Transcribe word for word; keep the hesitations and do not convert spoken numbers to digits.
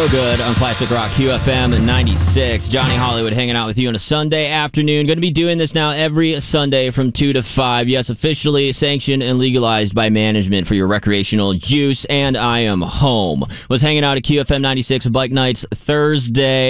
Real Good on Classic Rock Q F M ninety-six. Johnny Hollywood hanging out with you on a Sunday afternoon. Going to be doing this now every Sunday from two to five. Yes, officially sanctioned and legalized by management for your recreational use. And I am home. Was hanging out at Q F M ninety-six Bike Nights Thursday.